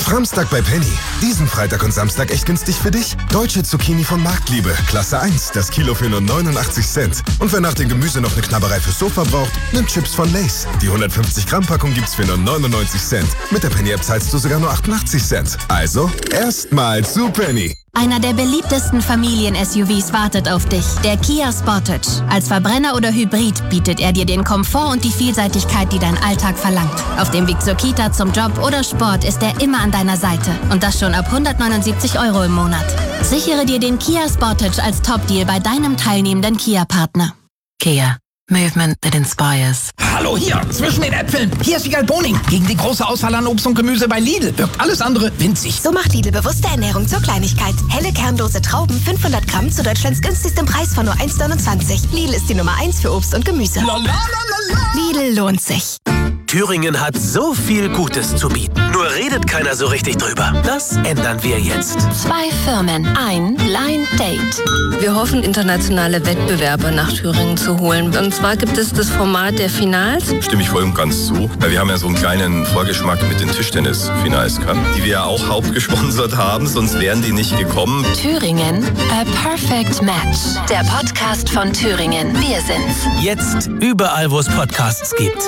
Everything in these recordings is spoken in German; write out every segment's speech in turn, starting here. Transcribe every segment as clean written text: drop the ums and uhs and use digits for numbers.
Framstag bei Penny. Diesen Freitag und Samstag echt günstig für dich. Deutsche Zucchini von Marktliebe, Klasse 1, das Kilo für nur 89 Cent. Und wer nach dem Gemüse noch eine Knabberei fürs Sofa braucht, nimmt Chips von Lay's. Die 150 Gramm Packung gibt's für nur 99 Cent. Mit der Penny-App zahlst du sogar nur 88 Cent. Also, erstmal zu Penny. Einer der beliebtesten Familien-SUVs wartet auf dich, der Kia Sportage. Als Verbrenner oder Hybrid bietet er dir den Komfort und die Vielseitigkeit, die dein Alltag verlangt. Auf dem Weg zur Kita, zum Job oder Sport ist er immer an deiner Seite. Und das schon ab 179 € im Monat. Sichere dir den Kia Sportage als Top-Deal bei deinem teilnehmenden Kia-Partner. Kia. Movement that inspires. Hallo hier, zwischen den Äpfeln. Hier ist Wiegald Boning. Gegen die große Auswahl an Obst und Gemüse bei Lidl wirkt alles andere winzig. So macht Lidl bewusste Ernährung zur Kleinigkeit. Helle kernlose Trauben, 500 Gramm zu Deutschlands günstigstem Preis von nur 1,29. Lidl ist die Nummer 1 für Obst und Gemüse. Lidl lohnt sich. Thüringen hat so viel Gutes zu bieten. Nur redet keiner so richtig drüber. Das ändern wir jetzt. 2 Firmen, ein Blind Date. Wir hoffen, internationale Wettbewerber nach Thüringen zu holen. Und zwar gibt es das Format der Finals. Stimme ich voll und ganz zu. Wir haben ja so einen kleinen Vorgeschmack mit den Tischtennis-Finals gehabt, die wir ja auch hauptgesponsert haben, sonst wären die nicht gekommen. Thüringen, a perfect match. Der Podcast von Thüringen. Wir sind's. Jetzt überall, wo es Podcasts gibt.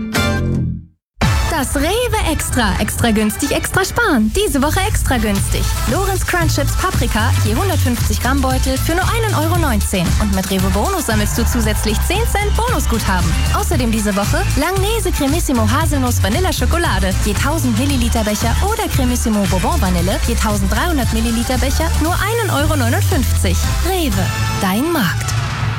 Das Rewe Extra. Extra günstig, extra sparen. Diese Woche extra günstig. Lorenz Crunch Chips Paprika, je 150 Gramm Beutel für nur 1,19 €. Und mit Rewe Bonus sammelst du zusätzlich 10 Cent Bonusguthaben. Außerdem diese Woche Langnese Cremissimo Haselnuss Vanilla Schokolade, je 1000 Milliliter Becher oder Cremissimo Bourbon Vanille, je 1300 Milliliter Becher, nur 1,59 €. Rewe, dein Markt.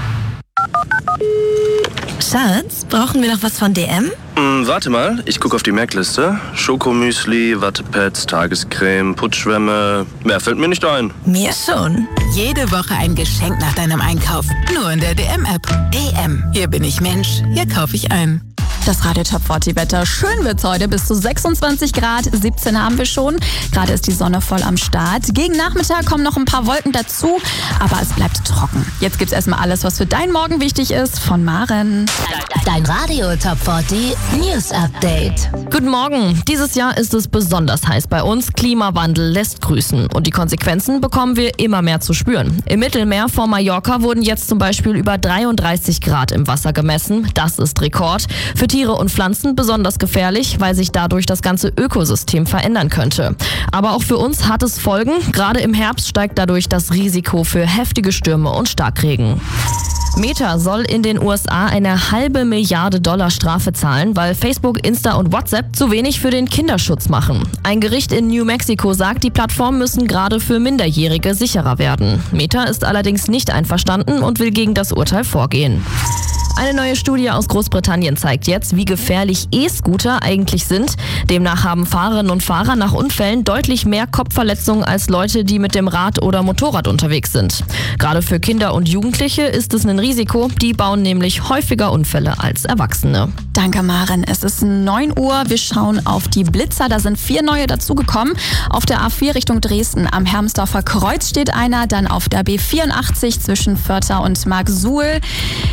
Schatz, brauchen wir noch was von DM? Warte mal, ich gucke auf die Merkliste. Schokomüsli, Wattepads, Tagescreme, Putzschwämme. Mehr fällt mir nicht ein. Mir schon. Jede Woche ein Geschenk nach deinem Einkauf. Nur in der DM-App. DM. Hier bin ich Mensch. Hier kaufe ich ein. Das Radio Top 40 Wetter. Schön wird's heute, bis zu 26 Grad, 17 haben wir schon. Gerade ist die Sonne voll am Start. Gegen Nachmittag kommen noch ein paar Wolken dazu, aber es bleibt trocken. Jetzt gibt's erstmal alles, was für deinen Morgen wichtig ist, von Maren. Dein Radio Top 40 News Update. Guten Morgen. Dieses Jahr ist es besonders heiß bei uns. Klimawandel lässt grüßen. Und die Konsequenzen bekommen wir immer mehr zu spüren. Im Mittelmeer vor Mallorca wurden jetzt zum Beispiel über 33 Grad im Wasser gemessen. Das ist Rekord. Für Tiere und Pflanzen besonders gefährlich, weil sich dadurch das ganze Ökosystem verändern könnte. Aber auch für uns hat es Folgen. Gerade im Herbst steigt dadurch das Risiko für heftige Stürme und Starkregen. Meta soll in den USA eine $500 Milliarden Strafe zahlen, weil Facebook, Insta und WhatsApp zu wenig für den Kinderschutz machen. Ein Gericht in New Mexico sagt, die Plattformen müssen gerade für Minderjährige sicherer werden. Meta ist allerdings nicht einverstanden und will gegen das Urteil vorgehen. Eine neue Studie aus Großbritannien zeigt jetzt, wie gefährlich E-Scooter eigentlich sind. Demnach haben Fahrerinnen und Fahrer nach Unfällen deutlich mehr Kopfverletzungen als Leute, die mit dem Rad oder Motorrad unterwegs sind. Gerade für Kinder und Jugendliche ist es ein Risiko. Die bauen nämlich häufiger Unfälle als Erwachsene. Danke, Maren. Es ist 9 Uhr. Wir schauen auf die Blitzer. Da sind 4 neue dazugekommen. Auf der A4 Richtung Dresden am Hermsdorfer Kreuz steht einer. Dann auf der B84 zwischen Vörther und Marksuhl.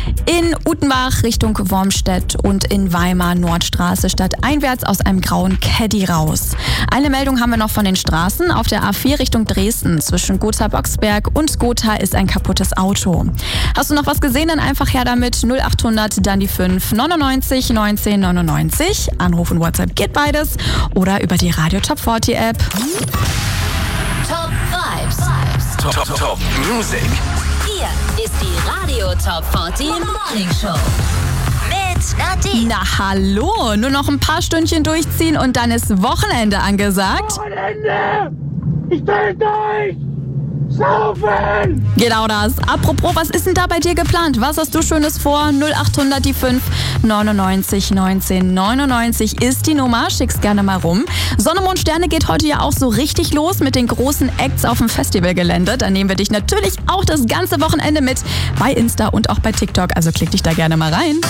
In Utenbach Richtung Wormstedt und in Weimar Nordstraße stadteinwärts aus einem grauen Caddy raus. Eine Meldung haben wir noch von den Straßen. Auf der A4 Richtung Dresden zwischen Gotha-Boxberg und Gotha ist ein kaputtes Auto. Hast du noch was gesehen? Dann einfach her damit. 0800, dann die 5 99 19 99. Anruf und WhatsApp geht beides. Oder über die Radio Top 40 App. Top Vibes. Top Music. Hier ist die Radio Top 40 Morning Show. Mit Nadine. Na hallo, nur noch ein paar Stündchen durchziehen und dann ist Wochenende angesagt. Wochenende! Ich drehe durch! Saufen! Genau das. Apropos, was ist denn da bei dir geplant? Was hast du Schönes vor? 0800 die 5 99 19 99 ist die Nummer. Schick's gerne mal rum. Sonne, Mond, Sterne geht heute ja auch so richtig los mit den großen Acts auf dem Festivalgelände. Da nehmen wir dich natürlich auch das ganze Wochenende mit bei Insta und auch bei TikTok. Also klick dich da gerne mal rein.